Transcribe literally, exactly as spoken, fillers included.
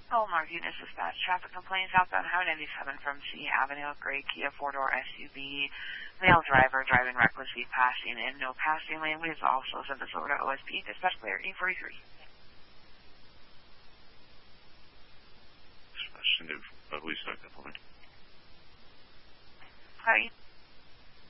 Hello, Martinez Dispatch. Traffic complaints outbound Highway ninety-seven from C Avenue. Gray Kia four-door S U V. Male driver driving recklessly, passing in no passing lane. We have also sent this over to O S P. Dispatch clear eight forty-three. Dispatch into uh, police dog complement. Hi.